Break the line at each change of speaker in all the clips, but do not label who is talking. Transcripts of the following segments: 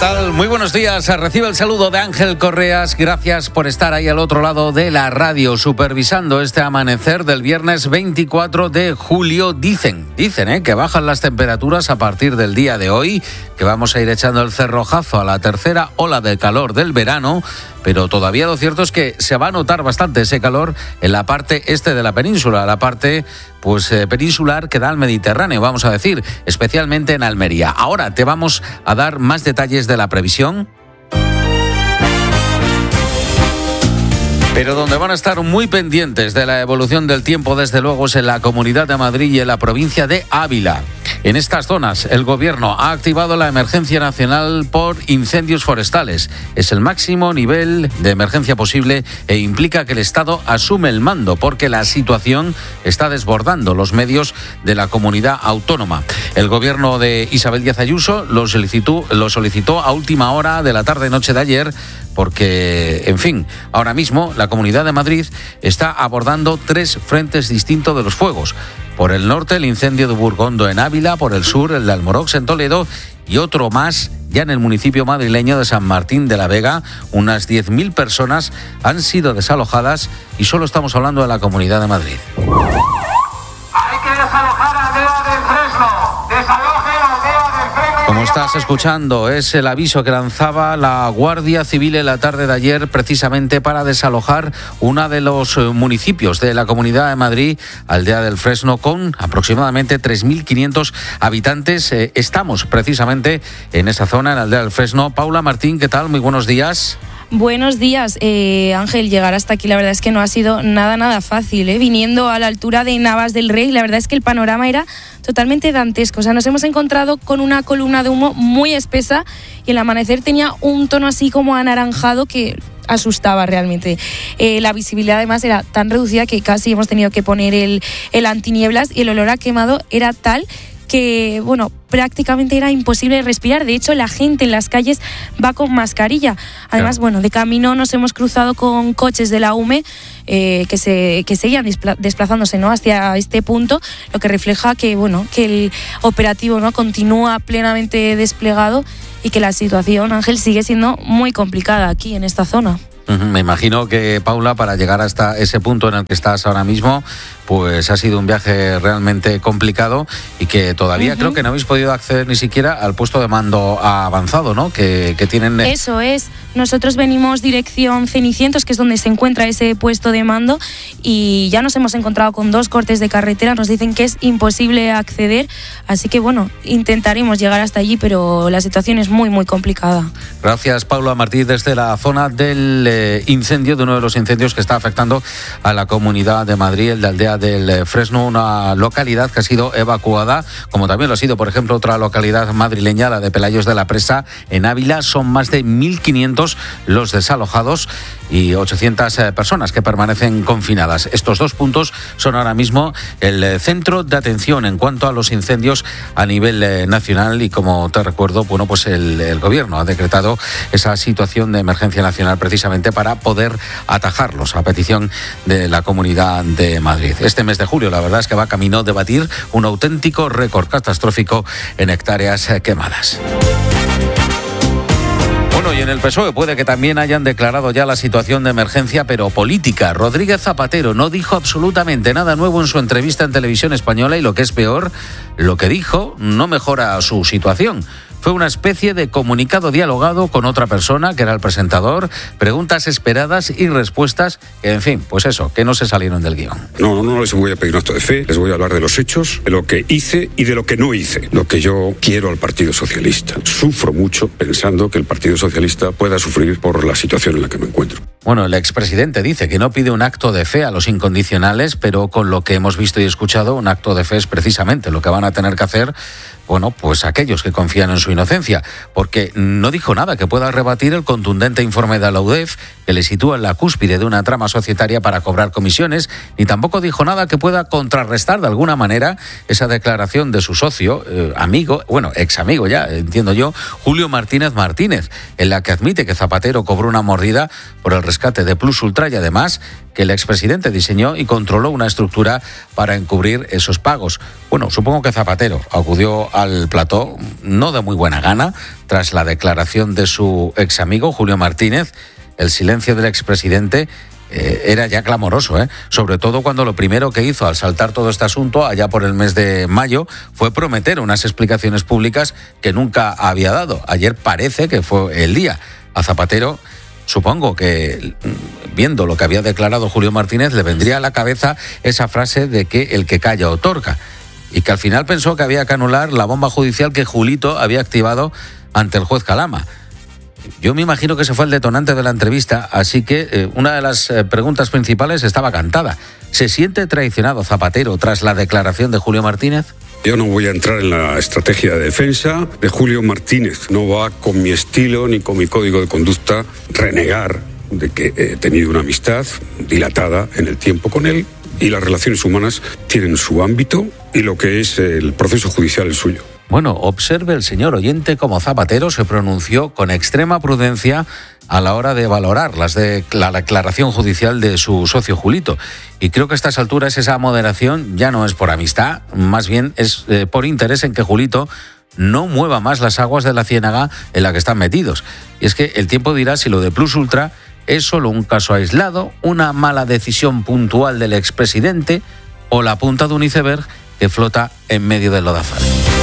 tal? Muy buenos días. Recibe el saludo de Ángel Correas. Gracias por estar ahí al otro lado de la radio, supervisando este amanecer del viernes 24 de julio. Dicen, que bajan las temperaturas a partir del día de hoy, que vamos a ir echando el cerrojazo a la tercera ola de calor del verano, pero todavía lo cierto es que se va a notar bastante ese calor en la parte este de la península, la parte peninsular que da al Mediterráneo, vamos a decir, especialmente en Almería. Ahora te vamos a dar más detalles de la previsión. Pero donde van a estar muy pendientes de la evolución del tiempo, desde luego, es en la Comunidad de Madrid y en la provincia de Ávila. En estas zonas, el Gobierno ha activado la emergencia nacional por incendios forestales. Es el máximo nivel de emergencia posible e implica que el Estado asume el mando porque la situación está desbordando los medios de la comunidad autónoma. El Gobierno de Isabel Díaz Ayuso lo solicitó a última hora de la tarde-noche de ayer porque, en fin, ahora mismo la Comunidad de Madrid está abordando 3 frentes distintos de los fuegos. Por el norte, el incendio de Burgondo en Ávila, por el sur, el de Almorox en Toledo y otro más ya en el municipio madrileño de San Martín de la Vega. Unas 10.000 personas han sido desalojadas y solo estamos hablando de la Comunidad de Madrid.
Hay que desalojar Aldea del Fresno. Desaloje Aldea del Fresno.
Como estás escuchando, es el aviso que lanzaba la Guardia Civil en la tarde de ayer, precisamente para desalojar uno de los municipios de la Comunidad de Madrid, Aldea del Fresno, con aproximadamente 3.500 habitantes. Estamos precisamente en esa zona, en Aldea del Fresno. Paula Martín, ¿qué tal? Muy buenos días.
Buenos días, Ángel. Llegar hasta aquí la verdad es que no ha sido nada fácil, Viniendo a la altura de Navas del Rey, la verdad es que el panorama era totalmente dantesco. O sea, nos hemos encontrado con una columna de humo muy espesa y el amanecer tenía un tono así como anaranjado que asustaba realmente. La visibilidad además era tan reducida que casi hemos tenido que poner el antinieblas, y el olor a quemado era tal que, prácticamente era imposible respirar. De hecho, la gente en las calles va con mascarilla. Además, de camino nos hemos cruzado con coches de la UME que seguían desplazándose, hacia este punto, lo que refleja que, que el operativo, continúa plenamente desplegado y que la situación, Ángel, sigue siendo muy complicada aquí en esta zona.
Me imagino que, Paula, para llegar hasta ese punto en el que estás ahora mismo, pues ha sido un viaje realmente complicado y que todavía creo que no habéis podido acceder ni siquiera al puesto de mando avanzado, ¿no? Que tienen.
Eso es. Nosotros venimos dirección Cenicientos, que es donde se encuentra ese puesto de mando, y ya nos hemos encontrado con 2 cortes de carretera. Nos dicen que es imposible acceder, así que intentaremos llegar hasta allí, pero la situación es muy complicada.
Gracias, Paula Martí, desde la zona del incendio, de uno de los incendios que está afectando a la Comunidad de Madrid, el de Aldea del Fresno, una localidad que ha sido evacuada, como también lo ha sido, por ejemplo, otra localidad madrileña, la de Pelayos de la Presa, en Ávila. Son más de 1.500 los desalojados y 800 personas que permanecen confinadas. Estos 2 puntos son ahora mismo el centro de atención en cuanto a los incendios a nivel nacional, y como te recuerdo, el Gobierno ha decretado esa situación de emergencia nacional precisamente para poder atajarlos, a petición de la Comunidad de Madrid. Este mes de julio, la verdad es que va camino de batir un auténtico récord catastrófico en hectáreas quemadas. Y en el PSOE puede que también hayan declarado ya la situación de emergencia, pero política. Rodríguez Zapatero no dijo absolutamente nada nuevo en su entrevista en Televisión Española, y lo que es peor, lo que dijo no mejora su situación. Fue una especie de comunicado dialogado con otra persona, que era el presentador, preguntas esperadas y respuestas que, en fin, que no se salieron del guión.
No les voy a pedir un acto de fe, les voy a hablar de los hechos, de lo que hice y de lo que no hice. Lo que yo quiero al Partido Socialista. Sufro mucho pensando que el Partido Socialista pueda sufrir por la situación en la que me encuentro.
El expresidente dice que no pide un acto de fe a los incondicionales, pero con lo que hemos visto y escuchado, un acto de fe es precisamente lo que van a tener que hacer aquellos que confían en su inocencia, porque no dijo nada que pueda rebatir el contundente informe de la UDEF, que le sitúa en la cúspide de una trama societaria para cobrar comisiones, ni tampoco dijo nada que pueda contrarrestar de alguna manera esa declaración de su socio, ex amigo ya, entiendo yo, Julio Martínez, en la que admite que Zapatero cobró una mordida por el rescate de Plus Ultra y además que el expresidente diseñó y controló una estructura para encubrir esos pagos. Bueno, supongo que Zapatero acudió al plató no de muy buena gana tras la declaración de su ex amigo Julio Martínez. El silencio del expresidente era ya clamoroso, sobre todo cuando lo primero que hizo al saltar todo este asunto allá por el mes de mayo fue prometer unas explicaciones públicas que nunca había dado. Ayer parece que fue el día. A Zapatero, supongo que viendo lo que había declarado Julio Martínez, le vendría a la cabeza esa frase de que el que calla otorga, y que al final pensó que había que anular la bomba judicial que Julito había activado ante el juez Calama. Yo me imagino que ese fue el detonante de la entrevista, así que una de las preguntas principales estaba cantada. ¿Se siente traicionado Zapatero tras la declaración de Julio Martínez?
Yo no voy a entrar en la estrategia de defensa de Julio Martínez. No va con mi estilo ni con mi código de conducta renegar de que he tenido una amistad dilatada en el tiempo con él, y las relaciones humanas tienen su ámbito y lo que es el proceso judicial el suyo.
Bueno, observe el señor oyente cómo Zapatero se pronunció con extrema prudencia a la hora de valorar la declaración judicial de su socio Julito. Y creo que a estas alturas esa moderación ya no es por amistad, más bien es por interés en que Julito no mueva más las aguas de la ciénaga en la que están metidos. Y es que el tiempo dirá si lo de Plus Ultra es solo un caso aislado, una mala decisión puntual del expresidente o la punta de un iceberg que flota en medio del lodazal.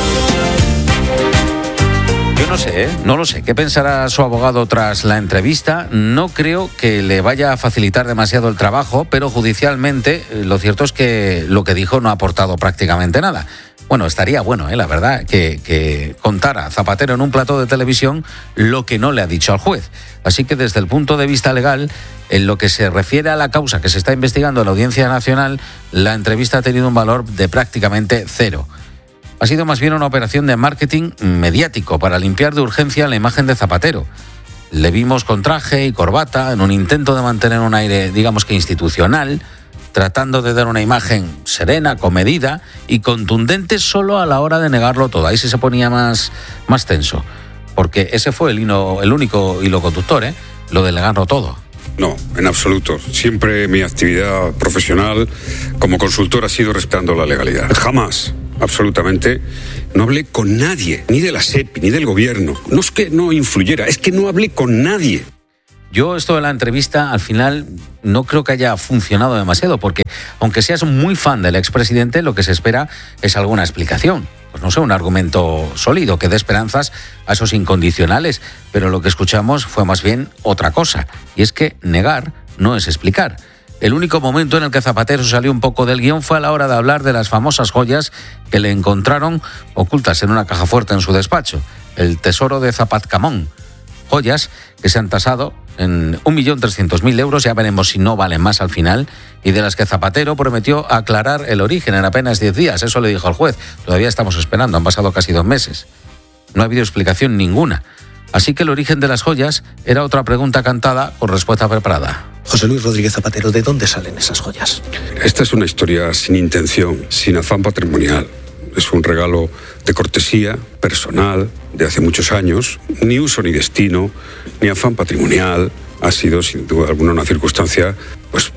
Yo no lo sé. ¿Qué pensará su abogado tras la entrevista? No creo que le vaya a facilitar demasiado el trabajo, pero judicialmente lo cierto es que lo que dijo no ha aportado prácticamente nada. Bueno, estaría bueno, la verdad, que contara Zapatero en un plató de televisión lo que no le ha dicho al juez. Así que desde el punto de vista legal, en lo que se refiere a la causa que se está investigando en la Audiencia Nacional, la entrevista ha tenido un valor de prácticamente cero. Ha sido más bien una operación de marketing mediático para limpiar de urgencia la imagen de Zapatero. Le vimos con traje y corbata en un intento de mantener un aire, digamos que institucional, tratando de dar una imagen serena, comedida y contundente solo a la hora de negarlo todo. Ahí sí se ponía más tenso, porque ese fue el único hilo conductor, lo de negarlo todo.
No, en absoluto. Siempre mi actividad profesional como consultor ha sido respetando la legalidad. Jamás, absolutamente, no hablé con nadie, ni de la SEPI, ni del gobierno. No es que no influyera, es que no hablé con nadie.
Yo esto de la entrevista al final no creo que haya funcionado demasiado, porque aunque seas muy fan del expresidente, lo que se espera es alguna explicación. Pues no sé, un argumento sólido que dé esperanzas a esos incondicionales, pero lo que escuchamos fue más bien otra cosa, y es que negar no es explicar. El único momento en el que Zapatero salió un poco del guión fue a la hora de hablar de las famosas joyas que le encontraron ocultas en una caja fuerte en su despacho, el tesoro de Zapatcamón. Joyas que se han tasado en 1.300.000 euros, ya veremos si no valen más al final, y de las que Zapatero prometió aclarar el origen en apenas 10 días. Eso le dijo al juez. Todavía estamos esperando, han pasado casi 2 meses. No ha habido explicación ninguna. Así que el origen de las joyas era otra pregunta cantada con respuesta preparada.
José Luis Rodríguez Zapatero, ¿de dónde salen esas joyas?
Esta es una historia sin intención, sin afán patrimonial. Es un regalo de cortesía personal de hace muchos años, ni uso ni destino, ni afán patrimonial. Ha sido, sin duda alguna, una circunstancia pues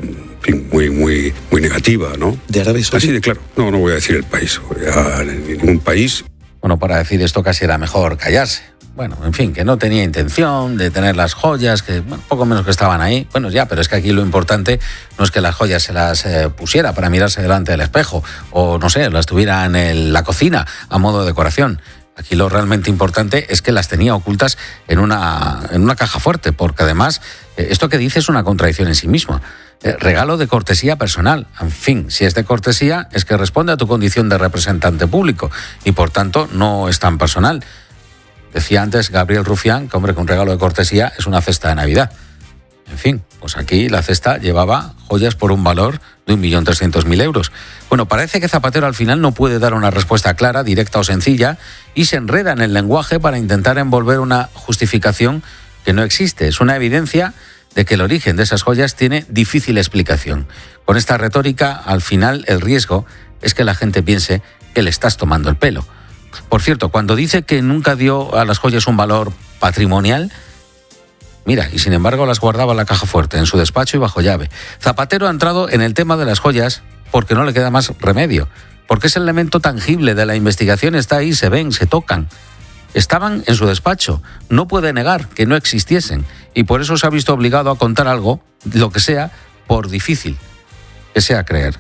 muy negativa, ¿no?
¿De Arabia Saudí?
Así de claro. No voy a decir el país, ningún país.
Bueno, para decir esto casi era mejor callarse. Bueno, en fin, que no tenía intención de tener las joyas, que poco menos que estaban ahí. Bueno, ya, pero es que aquí lo importante no es que las joyas se las pusiera para mirarse delante del espejo, o no sé, las tuviera en la cocina a modo de decoración. Aquí lo realmente importante es que las tenía ocultas en una caja fuerte, porque además esto que dice es una contradicción en sí mismo. Regalo de cortesía personal. En fin, si es de cortesía es que responde a tu condición de representante público y por tanto no es tan personal. Decía antes Gabriel Rufián que, hombre, que un regalo de cortesía es una cesta de Navidad. En fin, pues aquí la cesta llevaba joyas por un valor de 1.300.000 euros. Bueno, parece que Zapatero al final no puede dar una respuesta clara, directa o sencilla, y se enreda en el lenguaje para intentar envolver una justificación que no existe. Es una evidencia de que el origen de esas joyas tiene difícil explicación. Con esta retórica, al final, el riesgo es que la gente piense que le estás tomando el pelo. Por cierto, cuando dice que nunca dio a las joyas un valor patrimonial, mira, y sin embargo las guardaba en la caja fuerte, en su despacho y bajo llave. Zapatero ha entrado en el tema de las joyas porque no le queda más remedio, porque es el elemento tangible de la investigación, está ahí, se ven, se tocan. Estaban en su despacho, no puede negar que no existiesen, y por eso se ha visto obligado a contar algo, lo que sea, por difícil que sea creer.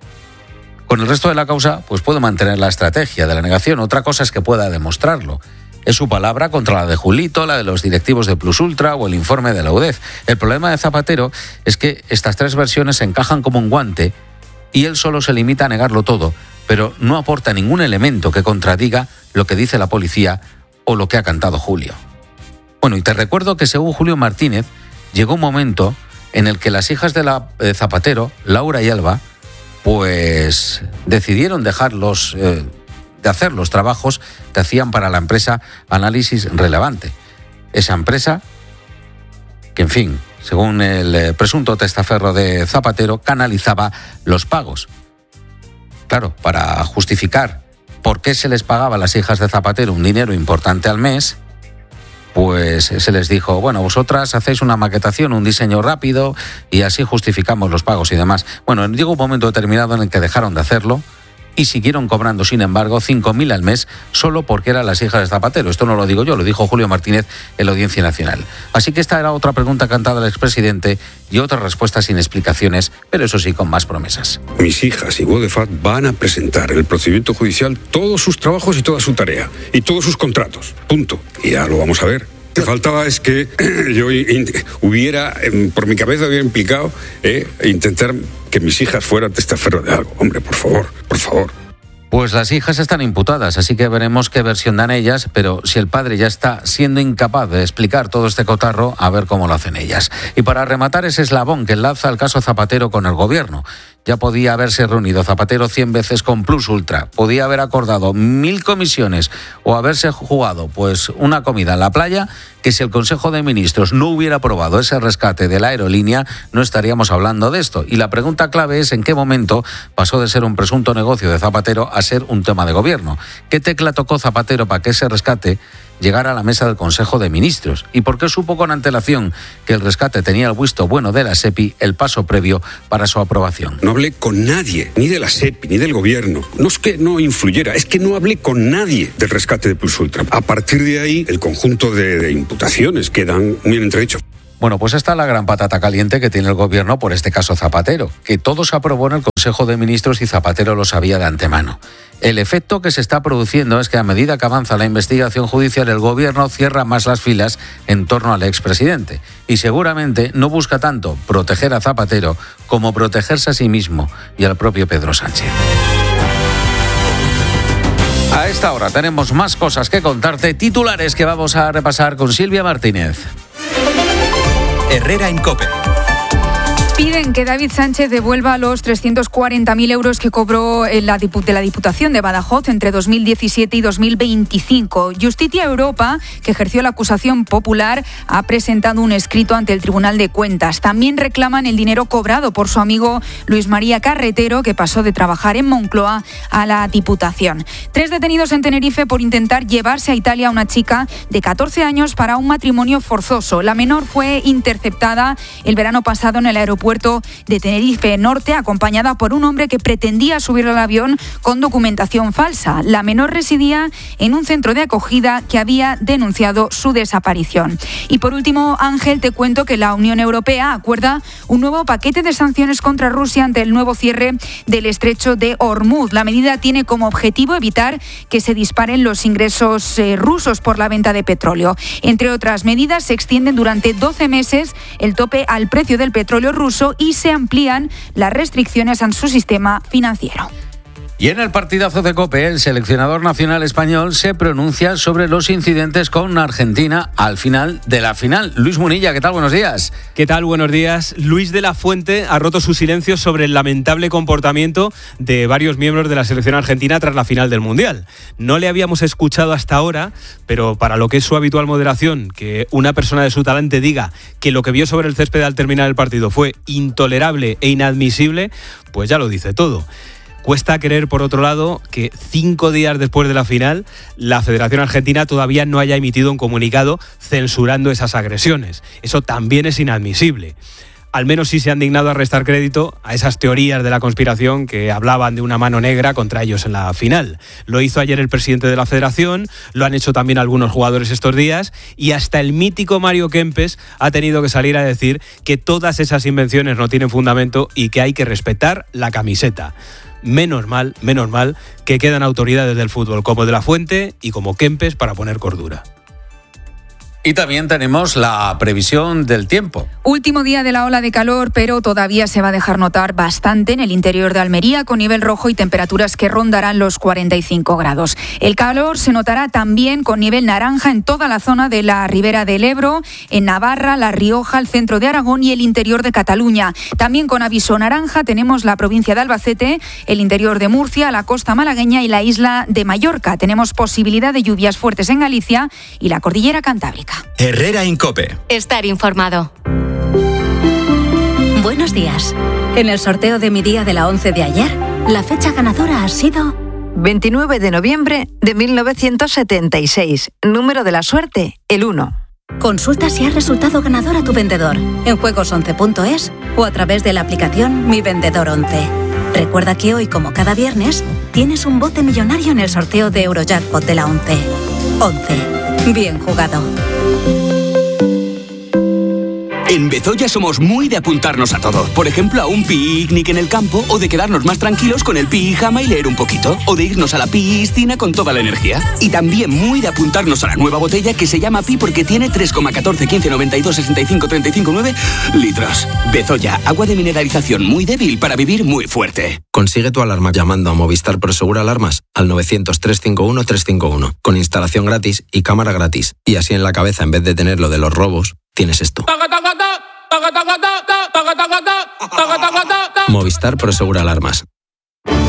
Con el resto de la causa, pues puede mantener la estrategia de la negación. Otra cosa es que pueda demostrarlo. Es su palabra contra la de Julito, la de los directivos de Plus Ultra o el informe de la UDEF. El problema de Zapatero es que estas tres versiones se encajan como un guante y él solo se limita a negarlo todo, pero no aporta ningún elemento que contradiga lo que dice la policía o lo que ha cantado Julio. Bueno, y te recuerdo que según Julio Martínez, llegó un momento en el que las hijas de Zapatero, Laura y Alba, pues decidieron dejarlos de hacer los trabajos que hacían para la empresa Análisis Relevante. Esa empresa que, en fin, según el presunto testaferro de Zapatero, canalizaba los pagos. Claro, para justificar por qué se les pagaba a las hijas de Zapatero un dinero importante al mes, pues se les dijo, bueno, vosotras hacéis una maquetación, un diseño rápido y así justificamos los pagos y demás. Bueno, llegó un momento determinado en el que dejaron de hacerlo y siguieron cobrando, sin embargo, 5.000 al mes solo porque eran las hijas de Zapatero. Esto no lo digo yo, lo dijo Julio Martínez en la Audiencia Nacional. Así que esta era otra pregunta cantada al expresidente y otra respuesta sin explicaciones, pero eso sí, con más promesas.
Mis hijas y Bodefat van a presentar en el procedimiento judicial todos sus trabajos y toda su tarea y todos sus contratos. Punto. Y ya lo vamos a ver. Lo que faltaba es que yo por mi cabeza hubiera implicado intentar que mis hijas fueran testaferro de algo. Hombre, por favor.
Pues las hijas están imputadas, así que veremos qué versión dan ellas, pero si el padre ya está siendo incapaz de explicar todo este cotarro, a ver cómo lo hacen ellas. Y para rematar ese eslabón que enlaza el caso Zapatero con el gobierno. Ya podía haberse reunido Zapatero 100 veces con Plus Ultra, podía haber acordado 1000 comisiones o haberse jugado pues una comida en la playa, que si el Consejo de Ministros no hubiera aprobado ese rescate de la aerolínea, no estaríamos hablando de esto. Y la pregunta clave es en qué momento pasó de ser un presunto negocio de Zapatero a ser un tema de gobierno. ¿Qué tecla tocó Zapatero para que ese rescate llegara a la mesa del Consejo de Ministros? ¿Y por qué supo con antelación que el rescate tenía el visto bueno de la SEPI, el paso previo para su aprobación?
No hablé con nadie, ni de la SEPI, ni del gobierno. No es que no influyera, es que no hablé con nadie del rescate de Plus Ultra. A partir de ahí, el conjunto de imputaciones quedan muy en entredicho.
Bueno, pues esta es la gran patata caliente que tiene el gobierno por este caso Zapatero, que todo se aprobó en el Consejo de Ministros y Zapatero lo sabía de antemano. El efecto que se está produciendo es que a medida que avanza la investigación judicial, el gobierno cierra más las filas en torno al expresidente y seguramente no busca tanto proteger a Zapatero como protegerse a sí mismo y al propio Pedro Sánchez. A esta hora tenemos más cosas que contarte, titulares que vamos a repasar con Silvia Martínez.
Herrera en COPE.
Piden que David Sánchez devuelva los 340.000 euros que cobró de la Diputación de Badajoz entre 2017 y 2025. Justitia Europa, que ejerció la acusación popular, ha presentado un escrito ante el Tribunal de Cuentas. También reclaman el dinero cobrado por su amigo Luis María Carretero, que pasó de trabajar en Moncloa a la Diputación. 3 detenidos en Tenerife por intentar llevarse a Italia a una chica de 14 años para un matrimonio forzoso. La menor fue interceptada el verano pasado en el aeropuerto de Tenerife Norte, acompañada por un hombre que pretendía subir al avión con documentación falsa. La menor residía en un centro de acogida que había denunciado su desaparición. Y por último, Ángel, te cuento que la Unión Europea acuerda un nuevo paquete de sanciones contra Rusia ante el nuevo cierre del estrecho de Hormuz. La medida tiene como objetivo evitar que se disparen los ingresos rusos por la venta de petróleo. Entre otras medidas, se extienden durante 12 meses el tope al precio del petróleo ruso y se amplían las restricciones a su sistema financiero.
Y en el partidazo de COPE, el seleccionador nacional español se pronuncia sobre los incidentes con Argentina al final de la final. Luis Munilla, ¿qué tal? Buenos días.
¿Qué tal? Buenos días. Luis de la Fuente ha roto su silencio sobre el lamentable comportamiento de varios miembros de la selección argentina tras la final del Mundial. No le habíamos escuchado hasta ahora, pero para lo que es su habitual moderación, que una persona de su talante diga que lo que vio sobre el césped al terminar el partido fue intolerable e inadmisible, pues ya lo dice todo. Cuesta creer, por otro lado, que 5 días después de la final, la Federación Argentina todavía no haya emitido un comunicado censurando esas agresiones. Eso también es inadmisible. Al menos sí se han dignado a restar crédito a esas teorías de la conspiración que hablaban de una mano negra contra ellos en la final. Lo hizo ayer el presidente de la Federación, lo han hecho también algunos jugadores estos días, y hasta el mítico Mario Kempes ha tenido que salir a decir que todas esas invenciones no tienen fundamento y que hay que respetar la camiseta. Menos mal que quedan autoridades del fútbol como De la Fuente y como Kempes para poner cordura.
Y también tenemos la previsión del tiempo.
Último día de la ola de calor, pero todavía se va a dejar notar bastante en el interior de Almería, con nivel rojo y temperaturas que rondarán los 45 grados. El calor se notará también con nivel naranja en toda la zona de la Ribera del Ebro, en Navarra, La Rioja, el centro de Aragón y el interior de Cataluña. También con aviso naranja tenemos la provincia de Albacete, el interior de Murcia, la costa malagueña y la isla de Mallorca. Tenemos posibilidad de lluvias fuertes en Galicia y la cordillera cantábrica.
Herrera en COPE.
Estar informado. Buenos días. En el sorteo de mi día de la 11 de ayer, la fecha ganadora ha sido
29 de noviembre de 1976. Número de la suerte, el 1.
Consulta si has resultado ganador a tu vendedor en juegos11.es o a través de la aplicación Mi Vendedor 11. Recuerda que hoy, como cada viernes, tienes un bote millonario en el sorteo de Eurojackpot de la 11. 11. Bien jugado.
En Bezoya somos muy de apuntarnos a todo. Por ejemplo, a un picnic en el campo, o de quedarnos más tranquilos con el pijama y leer un poquito, o de irnos a la piscina con toda la energía. Y también muy de apuntarnos a la nueva botella que se llama Pi porque tiene 3,14, 15, 92, 65, 35, 9 litros. Bezoya, agua de mineralización muy débil para vivir muy fuerte.
Consigue tu alarma llamando a Movistar Prosegur Alarmas al 900-351-351, con instalación gratis y cámara gratis. Y así en la cabeza, en vez de tener lo de los robos, tienes esto. Movistar Prosegur Alarmas.